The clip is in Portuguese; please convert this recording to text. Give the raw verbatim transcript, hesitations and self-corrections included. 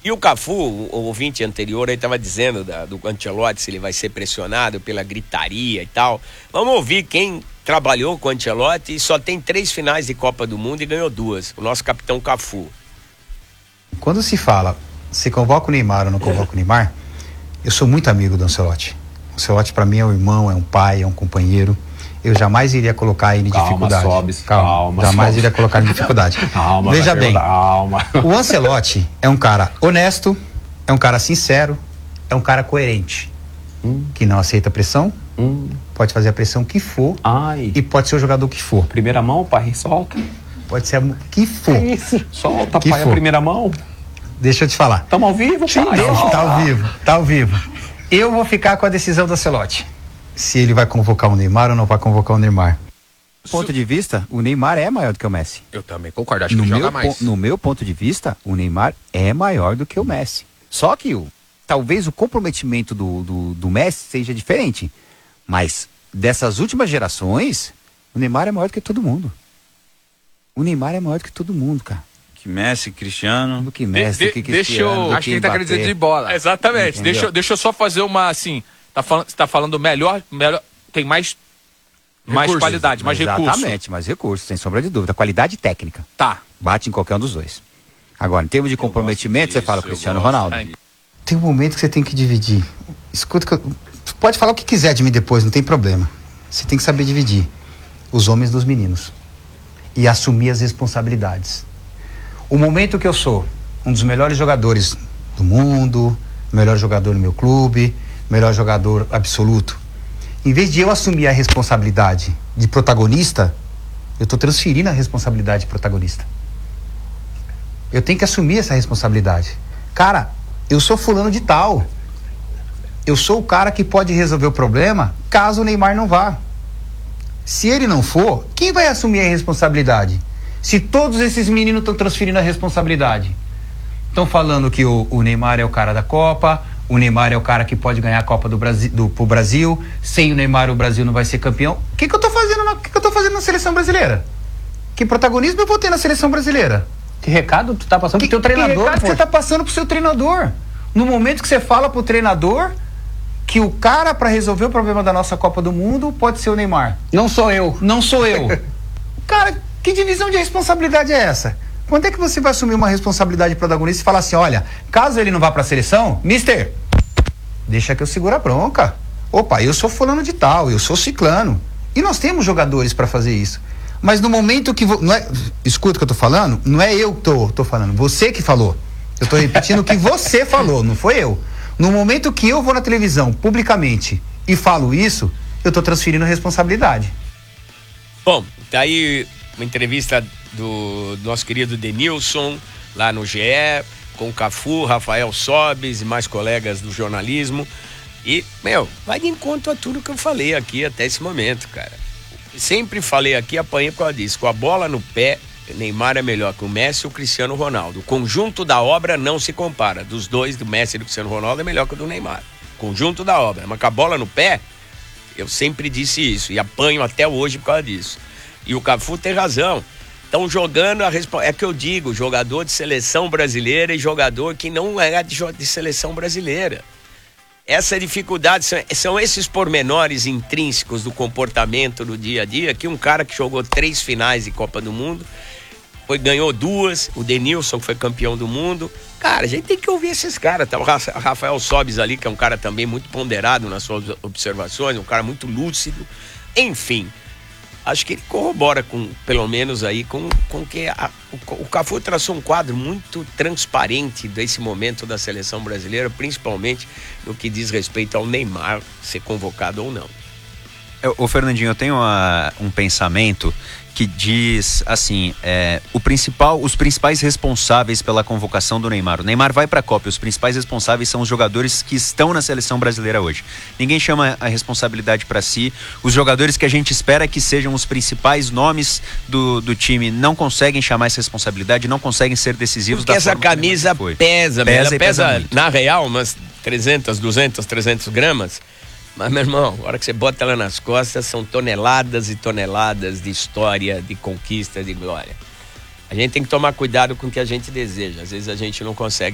E o Cafu, o, o ouvinte anterior aí estava dizendo da, do Ancelotti, se ele vai ser pressionado pela gritaria e tal. Vamos ouvir quem trabalhou com o Ancelotti e só tem três finais de Copa do Mundo e ganhou duas. O nosso capitão Cafu. Quando se fala, se convoca o Neymar ou não convoca o Neymar, eu sou muito amigo do Ancelotti. O Ancelotti para mim é um irmão, é um pai, é um companheiro. Eu jamais iria colocar ele em calma, dificuldade. Sobes, calma, calma. Jamais Sobes. iria colocar ele em dificuldade. Calma, Veja bem, calma. O Ancelotti é um cara honesto, é um cara sincero, é um cara coerente, hum. que não aceita pressão, hum. pode fazer a pressão que for. Ai. E pode ser o jogador que for. Primeira mão, pai, solta. Pode ser o que for. Que isso? Solta, que pai, for. a primeira mão. Deixa eu te falar. Estamos ao vivo, Sim, pai? Não, tá ao vivo, tá ao vivo. Eu vou ficar com a decisão do Ancelotti. Se ele vai convocar o Neymar ou não vai convocar o Neymar. Do ponto de vista, o Neymar é maior do que o Messi. Eu também concordo, acho no que ele meu, joga mais. No meu ponto de vista, o Neymar é maior do que o Messi. Só que o, talvez o comprometimento do, do, do Messi seja diferente. Mas dessas últimas gerações, o Neymar é maior do que todo mundo. O Neymar é maior do que todo mundo, cara. Que Messi, Cristiano. Do que Messi, de, do que de, Cristiano. Deixa eu, do acho que ele tá querendo dizer de bola. Exatamente. Deixa, deixa eu só fazer uma assim. Tá falando, você tá falando melhor, melhor. Tem mais. Mais recursos. Qualidade, mais Exatamente, recursos. Exatamente, mais recursos, sem sombra de dúvida. Qualidade técnica. Tá. Bate em qualquer um dos dois. Agora, em termos de comprometimento, você fala Cristiano Ronaldo. Tem um momento que você tem que dividir. Escuta, que eu, pode falar o que quiser de mim depois, não tem problema. Você tem que saber dividir os homens dos meninos e assumir as responsabilidades. O momento que eu sou um dos melhores jogadores do mundo, melhor jogador no meu clube, melhor jogador absoluto, em vez de eu assumir a responsabilidade de protagonista, eu estou transferindo a responsabilidade de protagonista. Eu tenho que assumir essa responsabilidade. Cara, eu sou fulano de tal. Eu sou o cara que pode resolver o problema caso o Neymar não vá. Se ele não for, quem vai assumir a responsabilidade? Se todos esses meninos estão transferindo a responsabilidade. Estão falando que o, o Neymar é o cara da Copa, o Neymar é o cara que pode ganhar a Copa do Brasil, do, pro Brasil, sem o Neymar o Brasil não vai ser campeão. O que que eu tô fazendo na, que que eu tô fazendo na seleção brasileira? Que protagonismo eu vou ter na seleção brasileira? Que recado tu tá passando que, pro teu treinador? Que recado pô? que você tá passando pro seu treinador? No momento que você fala pro treinador que o cara para resolver o problema da nossa Copa do Mundo pode ser o Neymar. Não sou eu. Não sou eu. Cara, que divisão de responsabilidade é essa? Quando é que você vai assumir uma responsabilidade de protagonista e falar assim, olha, caso ele não vá pra seleção, mister, deixa que eu seguro a bronca. Opa, eu sou fulano de tal, eu sou ciclano. E nós temos jogadores para fazer isso. Mas no momento que... Vo... Não é... Escuta o que eu tô falando? Não é eu que tô, tô falando, você que falou. Eu tô repetindo o que você falou, não foi eu. No momento que eu vou na televisão, publicamente, e falo isso, eu tô transferindo a responsabilidade. Bom, tá aí uma entrevista do, do nosso querido Denilson, lá no G E, com o Cafu, Rafael Sobes e mais colegas do jornalismo. E, meu, vai de encontro a tudo que eu falei aqui até esse momento, cara. Sempre falei aqui, apanhei por causa disso. Com a bola no pé, Neymar é melhor que o Messi e o Cristiano Ronaldo. O conjunto da obra não se compara. Dos dois, do Messi e do Cristiano Ronaldo, é melhor que o do Neymar. Conjunto da obra. Mas com a bola no pé, eu sempre disse isso. E apanho até hoje por causa disso. E o Cafu tem razão. Estão jogando a resp... É que eu digo, jogador de seleção brasileira e jogador que não é de, de seleção brasileira. Essa dificuldade, são, são esses pormenores intrínsecos do comportamento do dia a dia, que um cara que jogou três finais de Copa do Mundo, foi, ganhou duas, o Denilson que foi campeão do mundo. Cara, a gente tem que ouvir esses caras. Tá o Rafael Sobes ali, que é um cara também muito ponderado nas suas observações, um cara muito lúcido. Enfim, acho que ele corrobora com, pelo menos aí, com, com que a, o, o Cafu traçou um quadro muito transparente desse momento da seleção brasileira, principalmente no que diz respeito ao Neymar ser convocado ou não. Ô Fernandinho, eu tenho uma, um pensamento que diz assim, é, o principal, os principais responsáveis pela convocação do Neymar. O Neymar vai para a Copa, os principais responsáveis são os jogadores que estão na seleção brasileira hoje. Ninguém chama a responsabilidade para si. Os jogadores que a gente espera que sejam os principais nomes do, do time não conseguem chamar essa responsabilidade, não conseguem ser decisivos. Porque da essa forma camisa que foi. pesa, pesa, ela e pesa, pesa na real umas trezentas, duzentas, trezentas gramas. Mas, meu irmão, a hora que você bota ela nas costas, são toneladas e toneladas de história, de conquista, de glória. A gente tem que tomar cuidado com o que a gente deseja. Às vezes a gente não consegue